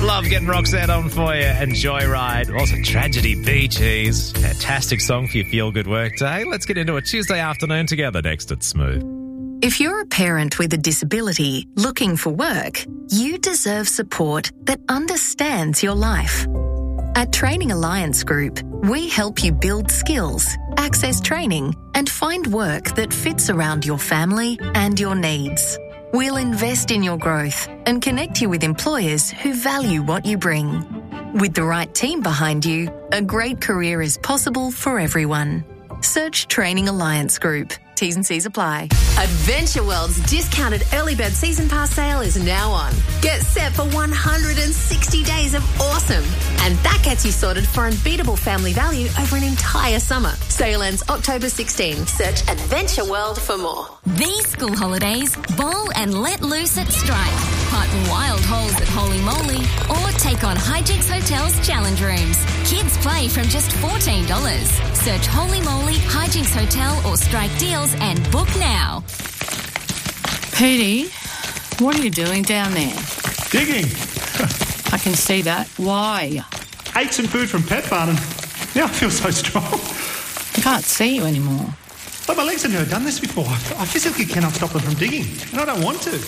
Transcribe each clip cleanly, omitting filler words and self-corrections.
Love getting Roxanne on for you and Joyride. Also, Tragedy, Bee Gees. Fantastic song for your feel-good work day. Let's get into a Tuesday afternoon together next at Smooth. If you're a parent with a disability looking for work, you deserve support that understands your life. At Training Alliance Group, we help you build skills, access training, and find work that fits around your family and your needs. We'll invest in your growth and connect you with employers who value what you bring. With the right team behind you, a great career is possible for everyone. Search Training Alliance Group. T's and C's apply. Adventure World's discounted early bird season pass sale is now on. Get set for 160 days of awesome. And that gets you sorted for unbeatable family value over an entire summer. Sale ends October 16. Search Adventure World for more. These school holidays, bowl and let loose at Strike. Hunt wild holes at Holy Moly or take on Hijinks Hotel's challenge rooms. Kids play from just $14. Search Holy Moly, Hijinks Hotel or Strike Deals and book now. Petey, what are you doing down there? Digging. I can see that. Why? Ate some food from Pet Barn and now I feel so strong. I can't see you anymore. But my legs have never done this before. I physically cannot stop them from digging, and I don't want to.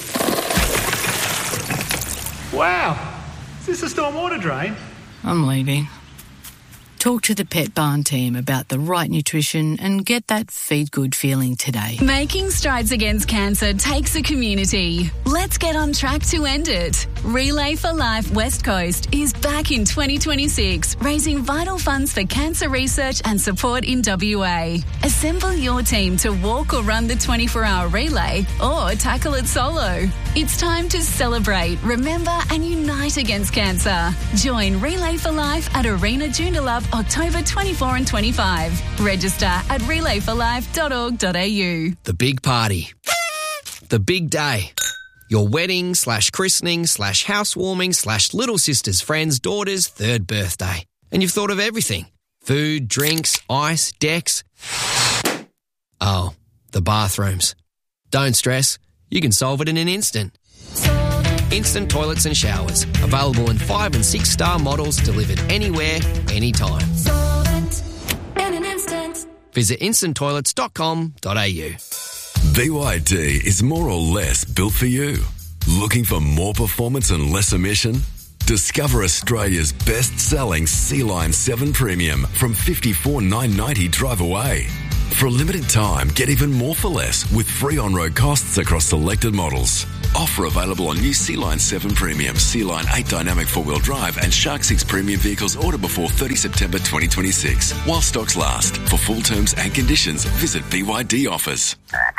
Wow. Is this a stormwater drain? I'm leaving. Talk to the Pet Barn team about the right nutrition and get that feed good feeling today. Making strides against cancer takes a community. Let's get on track to end it. Relay for Life West Coast is back in 2026, raising vital funds for cancer research and support in WA. Assemble your team to walk or run the 24-hour relay or tackle it solo. It's time to celebrate, remember and unite against cancer. Join Relay for Life at Arena Joondalup October 24 and 25. Register at relayforlife.org.au. The big party. The big day. Your wedding / christening / housewarming / little sister's friend's daughter's 3rd birthday. And you've thought of everything. Food, drinks, ice, decks. Oh, the bathrooms. Don't stress. You can solve it in an instant. Instant toilets and showers. Available in 5- and 6-star models delivered anywhere, anytime. In an instant. Visit instanttoilets.com.au. BYD is more or less built for you. Looking for more performance and less emission? Discover Australia's best-selling Sea-Line 7 Premium from $54,990 drive away. For a limited time, get even more for less with free on-road costs across selected models. Offer available on new Sea-Line 7 Premium, Sea-Line 8 Dynamic 4-wheel drive and Shark 6 Premium vehicles order before 30 September 2026. While stocks last. For full terms and conditions, visit BYD offers.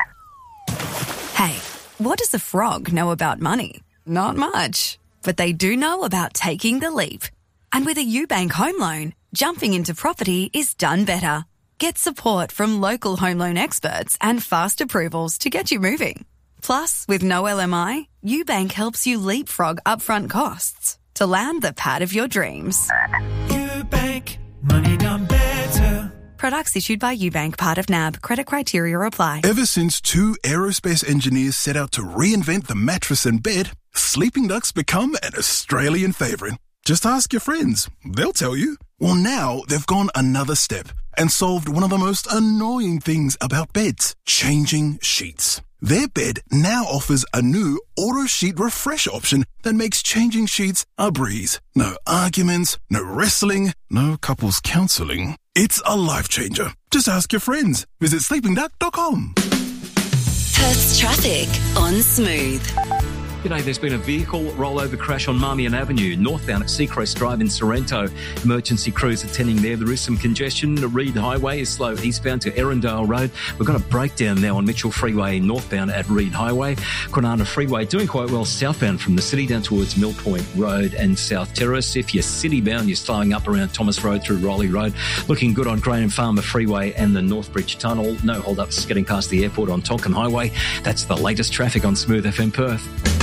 Hey, what does a frog know about money? Not much. But they do know about taking the leap. And with a UBank home loan, jumping into property is done better. Get support from local home loan experts and fast approvals to get you moving. Plus, with no LMI, UBank helps you leapfrog upfront costs to land the pad of your dreams. UBank, money done better. Products issued by UBank, part of NAB. Credit criteria apply. Ever since 2 aerospace engineers set out to reinvent the mattress and bed, sleeping ducks become an Australian favourite. Just ask your friends. They'll tell you. Well, now they've gone another step and solved one of the most annoying things about beds, changing sheets. Their bed now offers a new auto sheet refresh option that makes changing sheets a breeze. No arguments, no wrestling, no couples counselling. It's a life changer. Just ask your friends. Visit sleepingduck.com. Perth's traffic on Smooth. G'day, there's been a vehicle rollover crash on Marmion Avenue, northbound at Seacrest Drive in Sorrento. Emergency crews attending there. There is some congestion. The Reed Highway is slow eastbound to Erindale Road. We've got a breakdown now on Mitchell Freeway northbound at Reed Highway. Kwinana Freeway doing quite well southbound from the city down towards Mill Point Road and South Terrace. If you're city-bound, you're slowing up around Thomas Road through Raleigh Road. Looking good on Graham Farmer Freeway and the Northbridge Tunnel. No hold-ups getting past the airport on Tonkin Highway. That's the latest traffic on Smooth FM Perth.